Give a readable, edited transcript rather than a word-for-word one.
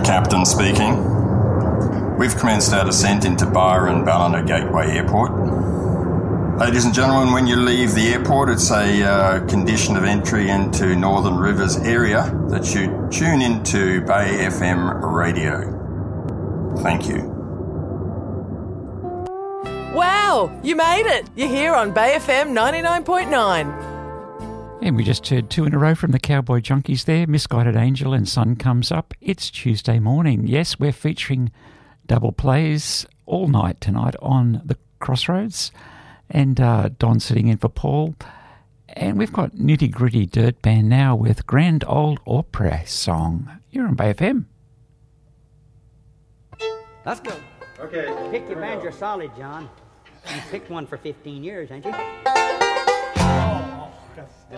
Captain speaking. We've commenced our descent into Byron Ballina Gateway Airport. Ladies and gentlemen, when you leave the airport, it's a condition of entry into Northern Rivers area that you tune into Bay FM radio. Thank you. Wow, you made it. You're here on Bay FM 99.9. And we just heard two in a row from the Cowboy Junkies there, Misguided Angel and Sun Comes Up. It's Tuesday morning. Yes, we're featuring double plays all night tonight on the Crossroads. And Don sitting in for Paul. And we've got Nitty Gritty Dirt Band now with Grand Old Opera Song. You're on Bay FM. Let's go. Okay. Pick your banjo solid, John. You picked one for 15 years, ain't you?